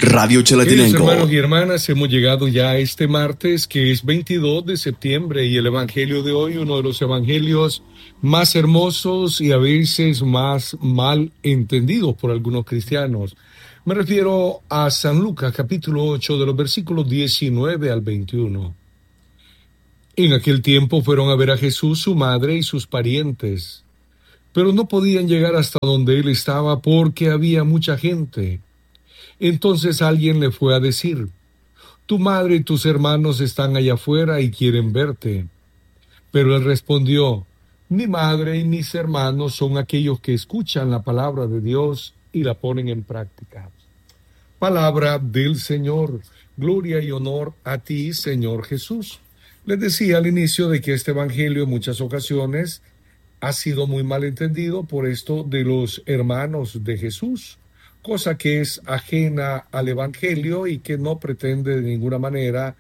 Radio Queridos Chalatenango. hermanos y hermanas, hemos llegado ya a este martes, que es 22 de septiembre, y el evangelio de hoy, uno de los evangelios más hermosos y a veces más mal entendidos por algunos cristianos. Me refiero a San Lucas, capítulo 8, de los versículos 19 al 21. En aquel tiempo fueron a ver a Jesús su madre y sus parientes, pero no podían llegar hasta donde él estaba porque había mucha gente. Entonces alguien le fue a decir: tu madre y tus hermanos están allá afuera y quieren verte. Pero él respondió: mi madre y mis hermanos son aquellos que escuchan la palabra de Dios y la ponen en práctica. Palabra del Señor. Gloria y honor a ti, Señor Jesús. Les decía al inicio de que este evangelio en muchas ocasiones ha sido muy mal entendido por esto de los hermanos de Jesús, cosa que es ajena al evangelio y que no pretende de ninguna manera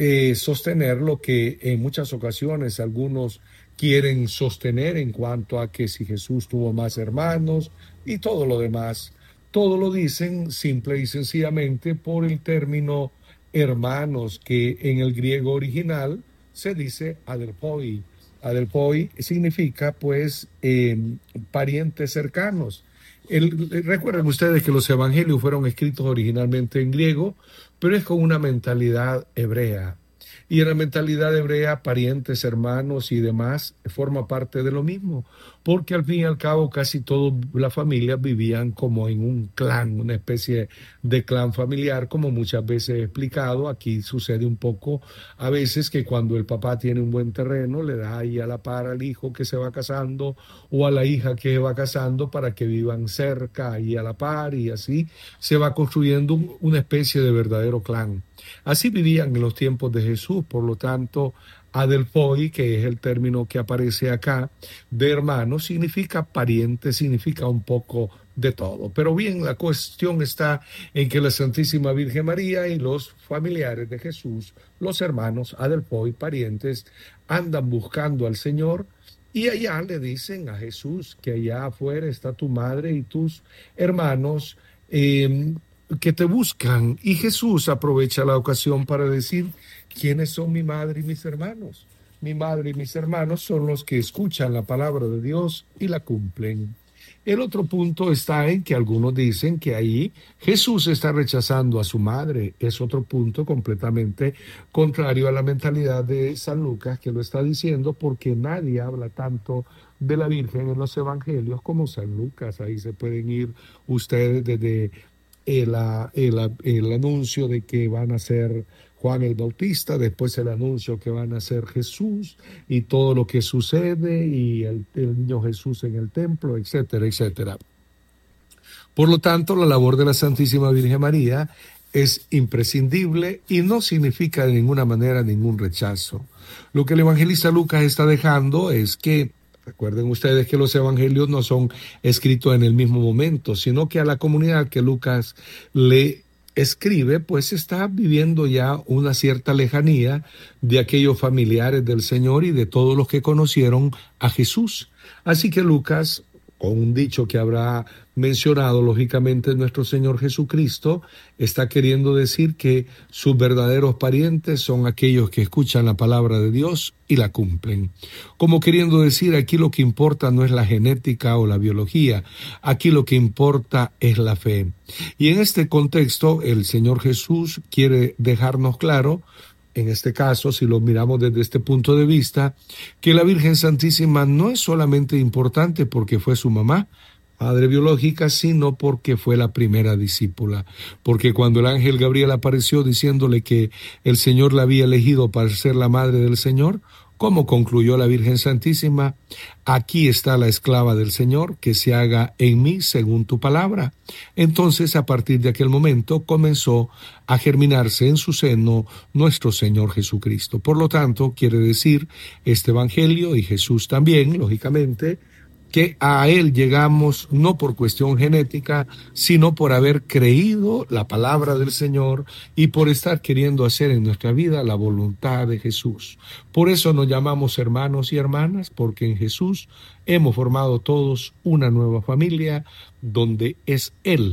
sostener lo que en muchas ocasiones algunos quieren sostener en cuanto a que si Jesús tuvo más hermanos y todo lo demás. Todo lo dicen simple y sencillamente por el término hermanos, que en el griego original se dice adelphoi. Adelphoi significa pues parientes cercanos. Recuerden ustedes que los evangelios fueron escritos originalmente en griego, pero es con una mentalidad hebrea. Y en la mentalidad hebrea, parientes, hermanos y demás forma parte de lo mismo, porque al fin y al cabo casi todas las familias vivían como en un clan, una especie de clan familiar, como muchas veces he explicado. Aquí sucede un poco a veces que cuando el papá tiene un buen terreno, le da ahí a la par al hijo que se va casando o a la hija que se va casando para que vivan cerca y a la par, y así se va construyendo una especie de verdadero clan. Así vivían en los tiempos de Jesús. Por lo tanto, adelphoi, que es el término que aparece acá, de hermano, significa pariente, significa un poco de todo. Pero bien, la cuestión está en que la Santísima Virgen María y los familiares de Jesús, los hermanos adelphoi, parientes, andan buscando al Señor, y allá le dicen a Jesús que allá afuera está tu madre y tus hermanos que te buscan. Y Jesús aprovecha la ocasión para decir: ¿quiénes son mi madre y mis hermanos? Mi madre y mis hermanos son los que escuchan la palabra de Dios y la cumplen. El otro punto está en que algunos dicen que ahí Jesús está rechazando a su madre. Es otro punto completamente contrario a la mentalidad de San Lucas, que lo está diciendo, porque nadie habla tanto de la Virgen en los evangelios como San Lucas. Ahí se pueden ir ustedes desde el anuncio de que van a ser Juan el Bautista, después el anuncio que van a ser Jesús y todo lo que sucede, y el niño Jesús en el templo, etcétera, etcétera. Por lo tanto, la labor de la Santísima Virgen María es imprescindible y no significa de ninguna manera ningún rechazo. Lo que el evangelista Lucas está dejando es que, recuerden ustedes que los evangelios no son escritos en el mismo momento, sino que a la comunidad que Lucas le escribe, pues está viviendo ya una cierta lejanía de aquellos familiares del Señor y de todos los que conocieron a Jesús. Así que Lucas, con un dicho que habrá mencionado lógicamente nuestro Señor Jesucristo, está queriendo decir que sus verdaderos parientes son aquellos que escuchan la palabra de Dios y la cumplen. Como queriendo decir, aquí lo que importa no es la genética o la biología, aquí lo que importa es la fe. Y en este contexto, el Señor Jesús quiere dejarnos claro, en este caso, si lo miramos desde este punto de vista, que la Virgen Santísima no es solamente importante porque fue su mamá, madre biológica, sino porque fue la primera discípula. Porque cuando el ángel Gabriel apareció diciéndole que el Señor la había elegido para ser la madre del Señor, ¿cómo concluyó la Virgen Santísima? Aquí está la esclava del Señor, que se haga en mí según tu palabra. Entonces, a partir de aquel momento, comenzó a germinarse en su seno nuestro Señor Jesucristo. Por lo tanto, quiere decir este evangelio, y Jesús también, lógicamente, que a Él llegamos no por cuestión genética, sino por haber creído la palabra del Señor y por estar queriendo hacer en nuestra vida la voluntad de Jesús. Por eso nos llamamos hermanos y hermanas, porque en Jesús hemos formado todos una nueva familia donde es Él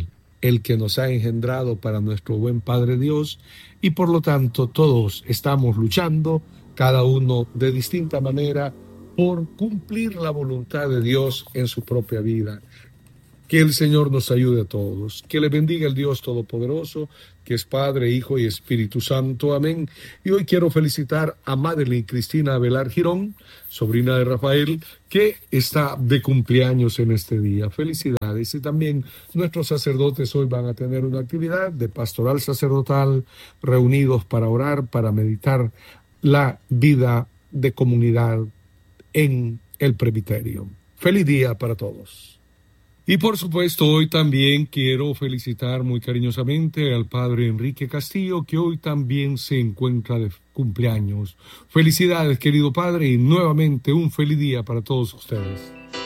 el que nos ha engendrado para nuestro buen Padre Dios, y por lo tanto todos estamos luchando, cada uno de distinta manera, por cumplir la voluntad de Dios en su propia vida. Que el Señor nos ayude a todos, que le bendiga el Dios Todopoderoso, que es Padre, Hijo y Espíritu Santo. Amén. Y hoy quiero felicitar a Madeline Cristina Velar Girón, sobrina de Rafael, que está de cumpleaños en este día. Felicidades. Y también nuestros sacerdotes hoy van a tener una actividad de pastoral sacerdotal, reunidos para orar, para meditar la vida de comunidad en el presbiterio. Feliz día para todos. Y por supuesto, hoy también quiero felicitar muy cariñosamente al padre Enrique Castillo, que hoy también se encuentra de cumpleaños. Felicidades, querido padre, y nuevamente un feliz día para todos ustedes.